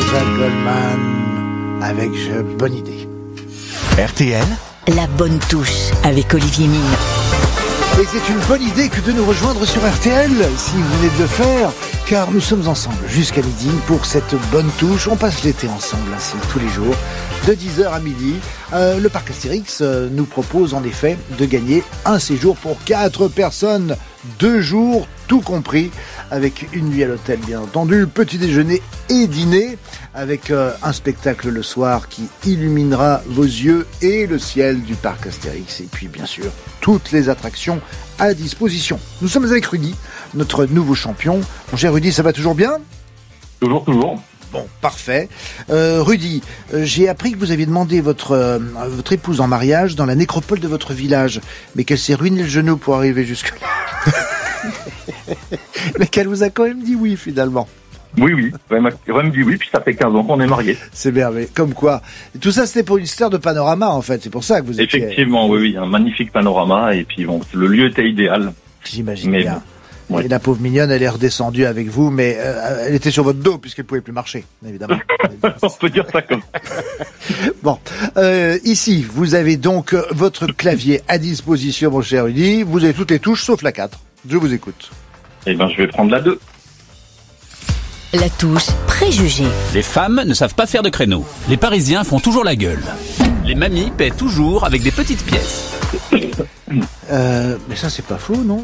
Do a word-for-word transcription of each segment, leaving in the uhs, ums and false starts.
Jean-Jacques Goldman avec euh, Bonne idée. R T L, la bonne touche avec Olivier Mine. Et c'est une bonne idée que de nous rejoindre sur R T L, si vous venez de le faire, car nous sommes ensemble jusqu'à midi pour cette bonne touche. On passe l'été ensemble, ainsi, tous les jours, de dix heures à midi. Euh, le parc Astérix euh, nous propose en effet de gagner un séjour pour quatre personnes, deux jours, tout compris, avec une nuit à l'hôtel bien entendu, petit déjeuner et dîner, avec euh, un spectacle le soir qui illuminera vos yeux et le ciel du parc Astérix, et puis bien sûr toutes les attractions à disposition. Nous sommes avec Rudy, notre nouveau champion. Mon cher Rudy, ça va toujours bien ? Toujours, toujours. Bon, parfait. Euh, Rudy, euh, j'ai appris que vous aviez demandé votre, euh, votre épouse en mariage dans la nécropole de votre village, mais qu'elle s'est ruiné le genou pour arriver jusque-là. Mais qu'elle vous a quand même dit oui, finalement. Oui, oui. Elle m'a quand même dit oui, puis ça fait quinze ans qu'on est mariés. C'est merveilleux. Comme quoi. Et tout ça, c'était pour une histoire de panorama, en fait. C'est pour ça que vous étiez... Effectivement, oui, oui. Un magnifique panorama. Et puis, bon, le lieu était idéal. J'imagine mais bien. Bon. Ouais. Et la pauvre mignonne, elle est redescendue avec vous, mais euh, elle était sur votre dos puisqu'elle pouvait plus marcher, évidemment. On peut dire ça comme ça. Bon, euh, ici, vous avez donc votre clavier à disposition, mon cher Rudy. Vous avez toutes les touches sauf la quatre. Je vous écoute. Eh ben, je vais prendre la deux. La touche préjugée. Les femmes ne savent pas faire de créneaux. Les Parisiens font toujours la gueule. Les mamies paient toujours avec des petites pièces. Euh, mais ça, c'est pas faux, non?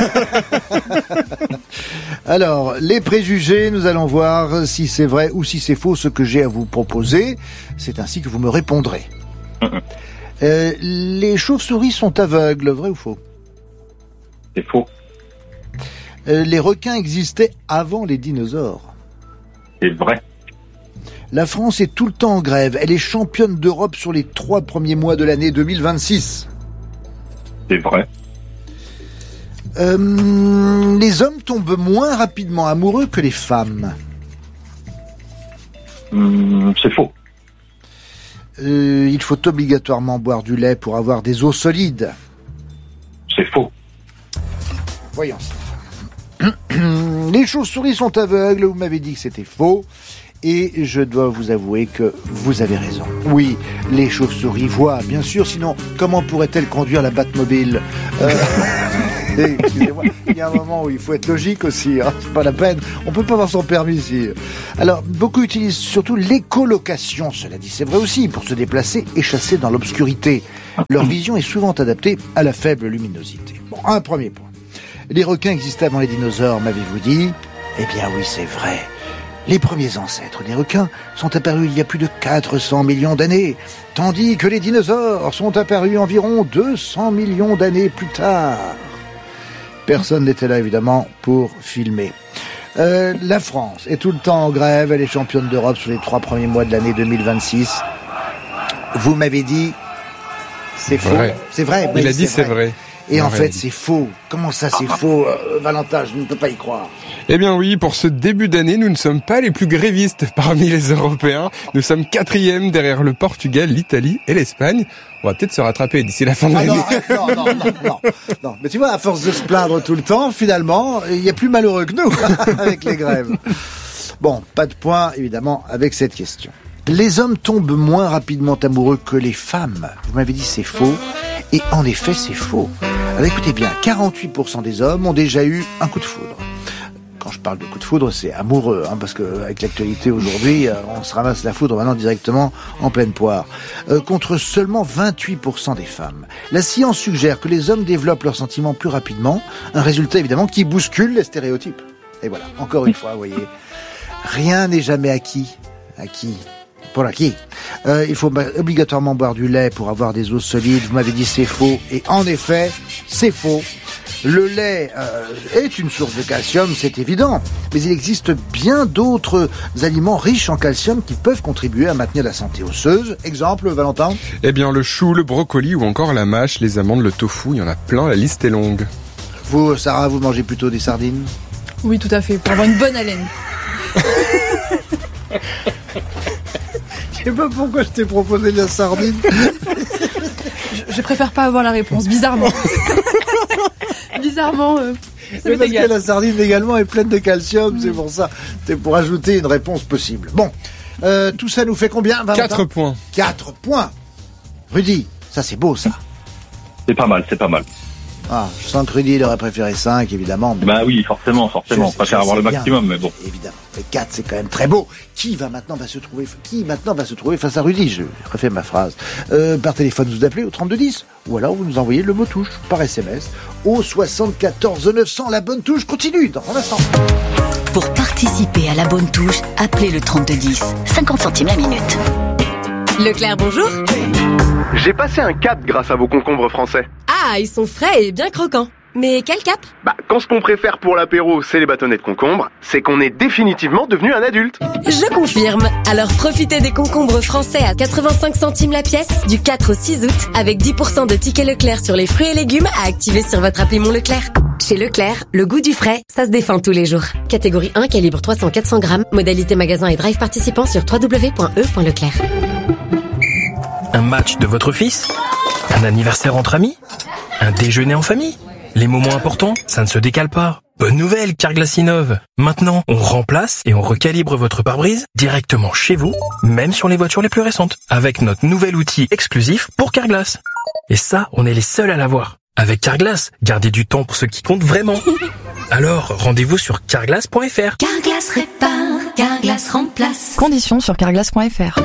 Alors, les préjugés, nous allons voir si c'est vrai ou si c'est faux ce que j'ai à vous proposer. C'est ainsi que vous me répondrez. Euh, les chauves-souris sont aveugles, vrai ou faux? C'est faux. Euh, les requins existaient avant les dinosaures. C'est vrai. La France est tout le temps en grève. Elle est championne d'Europe sur les trois premiers mois de l'année deux mille vingt-six. C'est vrai. Euh, les hommes tombent moins rapidement amoureux que les femmes. Hum, c'est faux. Euh, il faut obligatoirement boire du lait pour avoir des os solides. C'est faux. Voyons. Les chauves-souris sont aveugles. Vous m'avez dit que c'était faux. Et je dois vous avouer que vous avez raison. Oui, les chauves-souris voient, bien sûr, sinon, comment pourraient-elles conduire la Batmobile ? euh... Excusez-moi, il y a un moment où il faut être logique aussi, hein, c'est pas la peine, on peut pas avoir son permis ici. Alors, beaucoup utilisent surtout l'écolocation, cela dit, c'est vrai aussi, pour se déplacer et chasser dans l'obscurité. Leur vision est souvent adaptée à la faible luminosité. Bon, un premier point. Les requins existaient avant les dinosaures, m'avez-vous dit ? Eh bien oui, c'est vrai. Les premiers ancêtres des requins sont apparus il y a plus de quatre cents millions d'années, tandis que les dinosaures sont apparus environ deux cents millions d'années plus tard. Personne n'était là, évidemment, pour filmer. Euh, la France est tout le temps en grève, elle est championne d'Europe sur les trois premiers mois de l'année deux mille vingt-six. Vous m'avez dit, c'est faux. Vrai. C'est vrai. Il oui, a dit c'est vrai. vrai. Et en fait, dit. c'est faux. Comment ça, c'est faux, euh, Valentin? Je ne peux pas y croire. Eh bien oui, pour ce début d'année, nous ne sommes pas les plus grévistes parmi les Européens. Nous sommes quatrième derrière le Portugal, l'Italie et l'Espagne. On va peut-être se rattraper d'ici la fin de ah l'année. Non, non, non, non, non, non. Mais tu vois, à force de se plaindre tout le temps, finalement, il y a plus malheureux que nous avec les grèves. Bon, pas de point, évidemment, avec cette question. Les hommes tombent moins rapidement amoureux que les femmes. Vous m'avez dit c'est faux. Et en effet, c'est faux. Alors écoutez bien, quarante-huit pour cent des hommes ont déjà eu un coup de foudre. Quand je parle de coup de foudre, c'est amoureux, hein, parce que avec l'actualité aujourd'hui, euh, on se ramasse la foudre maintenant directement en pleine poire. Euh, contre seulement vingt-huit pour cent des femmes. La science suggère que les hommes développent leurs sentiments plus rapidement, un résultat évidemment qui bouscule les stéréotypes. Et voilà, encore une fois, vous voyez, rien n'est jamais acquis. Acquis. Pour l'acquis. Euh, il faut obligatoirement boire du lait pour avoir des os solides. Vous m'avez dit c'est faux. Et en effet, c'est faux. Le lait euh, est une source de calcium, c'est évident. Mais il existe bien d'autres aliments riches en calcium qui peuvent contribuer à maintenir la santé osseuse. Exemple, Valentin ? Eh bien, le chou, le brocoli ou encore la mâche, les amandes, le tofu, il y en a plein, la liste est longue. Vous, Sarah, vous mangez plutôt des sardines ? Oui, tout à fait, pour avoir une bonne haleine. Je sais pas pourquoi je t'ai proposé de la sardine. je, je préfère pas avoir la réponse, bizarrement. bizarrement, euh, ça Mais parce égal. que la sardine également est pleine de calcium, mmh. c'est pour ça. C'est pour ajouter une réponse possible. Bon, Euh, tout ça nous fait combien, Valentin ? quatre points. quatre points. Rudy, ça c'est beau ça. C'est pas mal, c'est pas mal. Ah, je sens que Rudy il aurait préféré cinq, évidemment. Mais... Bah oui, forcément, forcément. Je- Pas je faire avoir sais le bien. maximum, mais bon. Évidemment. Mais quatre, c'est quand même très beau. Qui va maintenant va se trouver, qui maintenant va se trouver face à Rudy? Je refais ma phrase. Euh, par téléphone, vous appelez au trente-deux dix. Ou alors, vous nous envoyez le mot touche par S M S au soixante-quatorze neuf cents. La bonne touche continue dans un instant. Pour participer à la bonne touche, appelez le trente-deux dix. cinquante centimes la minute. Leclerc, bonjour. J'ai passé un cap grâce à vos concombres français. Ah, ils sont frais et bien croquants. Mais quel cap? Bah, quand ce qu'on préfère pour l'apéro, c'est les bâtonnets de concombre, c'est qu'on est définitivement devenu un adulte. Je confirme. Alors profitez des concombres français à quatre-vingt-cinq centimes la pièce du quatre au six août avec dix pour cent de tickets Leclerc sur les fruits et légumes à activer sur votre appli Mon Leclerc. Chez Leclerc, le goût du frais, ça se défend tous les jours. Catégorie un, calibre trois cents à quatre cents grammes. Modalité magasin et drive participant sur w w w point e point leclerc. Un match de votre fils? Un anniversaire entre amis? Un déjeuner en famille? Les moments importants, ça ne se décale pas. Bonne nouvelle, Carglass innove. Maintenant, on remplace et on recalibre votre pare-brise directement chez vous, même sur les voitures les plus récentes, avec notre nouvel outil exclusif pour Carglass. Et ça, on est les seuls à l'avoir. Avec Carglass, gardez du temps pour ce qui compte vraiment. Alors, rendez-vous sur carglass point f r. Carglass répare, Carglass remplace. Conditions sur carglass point f r.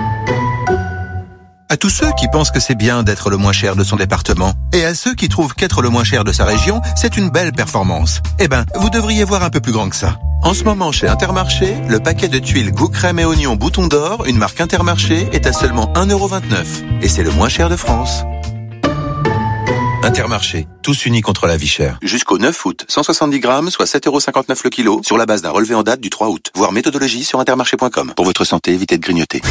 À tous ceux qui pensent que c'est bien d'être le moins cher de son département, et à ceux qui trouvent qu'être le moins cher de sa région, c'est une belle performance. Eh ben, vous devriez voir un peu plus grand que ça. En ce moment, chez Intermarché, le paquet de tuiles goût crème et oignon bouton d'or, une marque Intermarché, est à seulement un euro vingt-neuf. Et c'est le moins cher de France. Intermarché, tous unis contre la vie chère. Jusqu'au neuf août, cent soixante-dix grammes, soit sept euros cinquante-neuf le kilo, sur la base d'un relevé en date du trois août. Voir méthodologie sur intermarché point com. Pour votre santé, évitez de grignoter.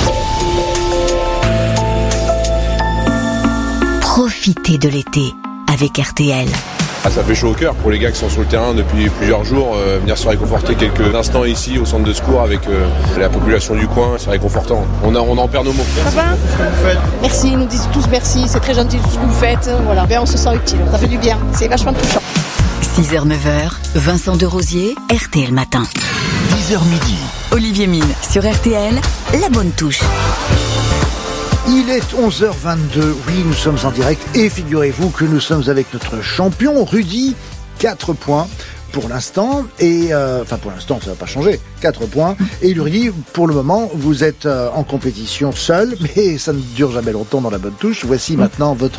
Profitez de l'été avec R T L. Ah, ça fait chaud au cœur pour les gars qui sont sur le terrain depuis plusieurs jours. Euh, venir se réconforter quelques instants ici au centre de secours avec euh, la population du coin, c'est réconfortant. On, a, on en perd nos mots. Ça va ? Merci, ils nous disent tous merci, c'est très gentil tout ce que vous faites. Voilà, ben, on se sent utile, ça fait du bien, c'est vachement touchant. six heures neuf heures, Vincent de Rosier, R T L Matin. dix heures midi. Olivier Mine sur R T L, la bonne touche. Il est onze heures vingt-deux, oui, nous sommes en direct et figurez-vous que nous sommes avec notre champion Rudy, quatre points pour l'instant, et euh, enfin pour l'instant ça va pas changer, quatre points, et Rudy, pour le moment, vous êtes euh, en compétition seul, mais ça ne dure jamais longtemps dans la bonne touche. Voici maintenant votre